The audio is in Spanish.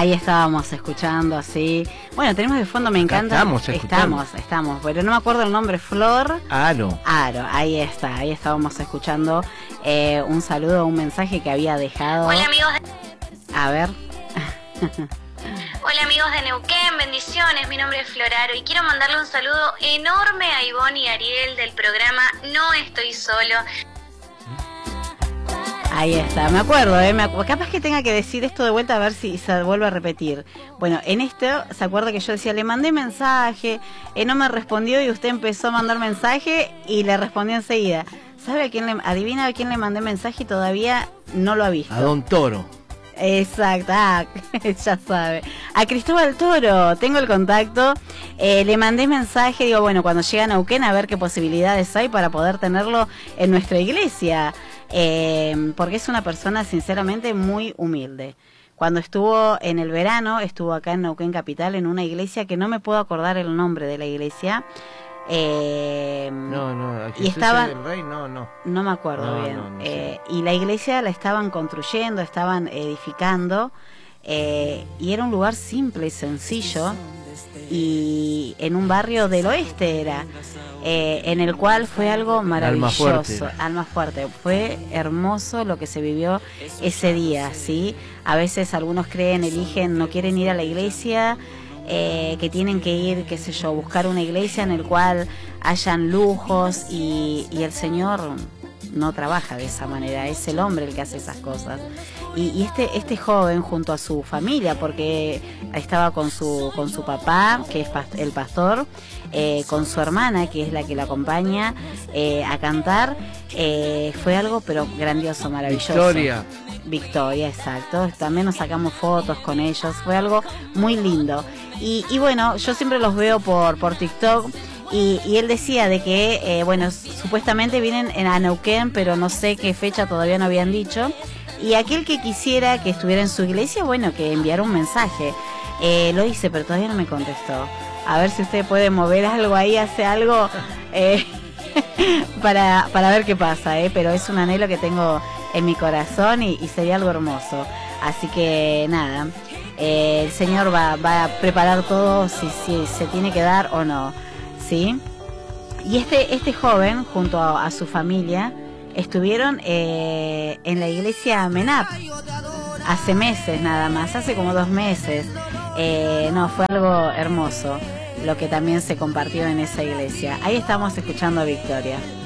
Ahí estábamos escuchando, así. Bueno, tenemos de fondo, me encanta. Estamos, pero no me acuerdo el nombre. Flor. Aro, ahí está, ahí estábamos escuchando un saludo, un mensaje que había dejado. Hola amigos A ver. Hola amigos de Neuquén, bendiciones, mi nombre es Floraro y quiero mandarle un saludo enorme a Ivonne y Ariel del programa No Estoy Solo. Ahí está, me acuerdo, capaz que tenga que decir esto de vuelta a ver si se vuelve a repetir. Bueno, en esto, ¿se acuerda que yo decía, le mandé mensaje, no me respondió y usted empezó a mandar mensaje y le respondió enseguida? ¿Sabe adivina a quién le mandé mensaje y todavía no lo ha visto? a Don Toro. Exacto, ya sabe. A Cristóbal Toro, tengo el contacto, le mandé mensaje, digo, bueno, cuando llega a Neuquén a ver qué posibilidades hay para poder tenerlo en nuestra iglesia, porque es una persona sinceramente muy humilde. Cuando estuvo en el verano, estuvo acá en Neuquén Capital en una iglesia que no me puedo acordar el nombre de la iglesia. Aquí y estaba el Rey, no me acuerdo bien. Sé. Y la iglesia la estaban construyendo, estaban edificando, y era un lugar simple y sencillo, y en un barrio del oeste era, en el cual fue algo maravilloso. Alma fuerte, fue hermoso lo que se vivió ese día, ¿sí? A veces algunos eligen, no quieren ir a la iglesia, que tienen que ir, qué sé yo, buscar una iglesia en el cual hayan lujos, y el Señor no trabaja de esa manera, es el hombre el que hace esas cosas. Y este joven junto a su familia, porque estaba con su papá, que es el pastor, con su hermana, que es la que la acompaña a cantar, fue algo pero grandioso, maravilloso. Victoria, exacto. También nos sacamos fotos con ellos, fue algo muy lindo. Y bueno, yo siempre los veo por TikTok, y él decía de que, bueno, supuestamente vienen a Neuquén, pero no sé qué fecha todavía no habían dicho. Y aquel que quisiera que estuviera en su iglesia, bueno, que enviara un mensaje. Lo hice, pero todavía no me contestó. A ver si usted puede mover algo ahí, hace algo para ver qué pasa, pero es un anhelo que tengo en mi corazón y sería algo hermoso. Así que nada, el Señor va a preparar todo si se tiene que dar o no, ¿sí? Y este joven junto a su familia estuvieron en la iglesia MENAP hace meses nada más, hace como 2 meses. Fue algo hermoso lo que también se compartió en esa iglesia. Ahí estamos escuchando a Victoria.